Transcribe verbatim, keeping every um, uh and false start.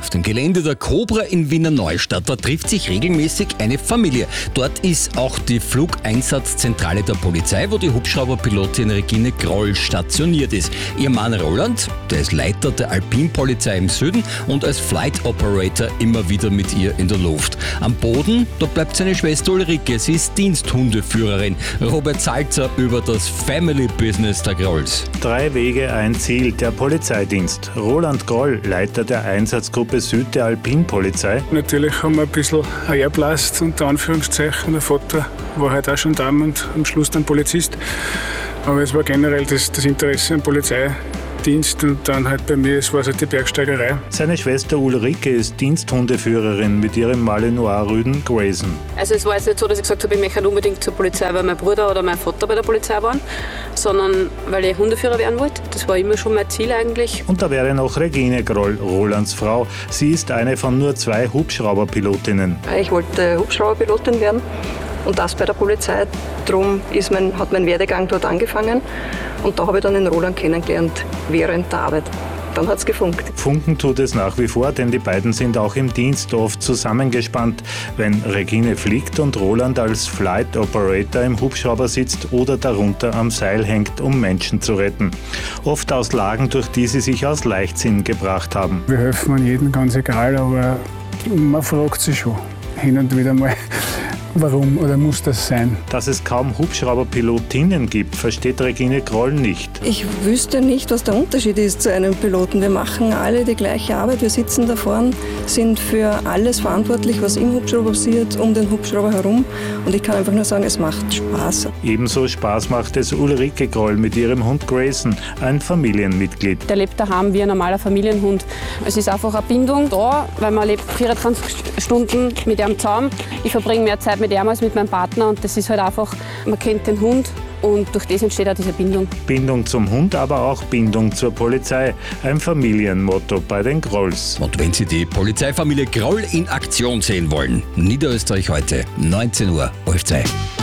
Auf dem Gelände der Cobra in Wiener Neustadt, da trifft sich regelmäßig eine Familie. Dort ist auch die Flugeinsatzzentrale der Polizei, wo die Hubschrauberpilotin Regine Groll stationiert ist. Ihr Mann Roland, der ist Leiter der Alpinpolizei im Süden und als Flight Operator immer wieder mit ihr in der Luft. Am Boden, da bleibt seine Schwester Ulrike, sie ist Diensthundeführerin. Robert Salzer über das Family Business der Grolls. Drei Wege, ein Ziel, der Polizeidienst. Roland Groll, Leiter der Einsatzgruppe Süd der Alpinpolizei. Natürlich haben wir ein bisschen ein Erblast, unter Anführungszeichen. Der Vater war halt auch schon da und am Schluss dann Polizist. Aber es war generell das, das Interesse am Polizeidienst und dann halt bei mir, es war halt die Bergsteigerei. Seine Schwester Ulrike ist Diensthundeführerin mit ihrem Malinois-Rüden Grayson. Also es war jetzt nicht so, dass ich gesagt habe, ich möchte unbedingt zur Polizei, weil mein Bruder oder mein Vater bei der Polizei waren, sondern weil ich Hundeführer werden wollte. Das war immer schon mein Ziel eigentlich. Und da wäre noch Regine Groll, Rolands Frau. Sie ist eine von nur zwei Hubschrauberpilotinnen. Ich wollte Hubschrauberpilotin werden. Und das bei der Polizei. Darum ist mein, hat mein Werdegang dort angefangen. Und da habe ich dann den Roland kennengelernt während der Arbeit. Dann hat es gefunkt. Funken tut es nach wie vor, denn die beiden sind auch im Dienst oft zusammengespannt, wenn Regine fliegt und Roland als Flight Operator im Hubschrauber sitzt oder darunter am Seil hängt, um Menschen zu retten. Oft aus Lagen, durch die sie sich aus Leichtsinn gebracht haben. Wir helfen an jedem, ganz egal, aber man fragt sich schon hin und wieder mal, warum oder muss das sein? Dass es kaum Hubschrauberpilotinnen gibt, versteht Regine Groll nicht. Ich wüsste nicht, was der Unterschied ist zu einem Piloten. Wir machen alle die gleiche Arbeit. Wir sitzen da vorne, sind für alles verantwortlich, was im Hubschrauber passiert, um den Hubschrauber herum. Und ich kann einfach nur sagen, es macht Spaß. Ebenso Spaß macht es Ulrike Groll mit ihrem Hund Grayson, ein Familienmitglied. Der lebt daheim wie ein normaler Familienhund. Es ist einfach eine Bindung da, weil man lebt vierundzwanzig Stunden mit ihm zusammen. Ich verbringe mehr Zeit mit ihm als mit meinem Partner und das ist halt einfach, man kennt den Hund und durch das entsteht auch diese Bindung. Bindung zum Hund, aber auch Bindung zur Polizei. Ein Familienmotto bei den Grolls. Und wenn Sie die Polizeifamilie Groll in Aktion sehen wollen, Niederösterreich heute, neunzehn Uhr, O F zwei.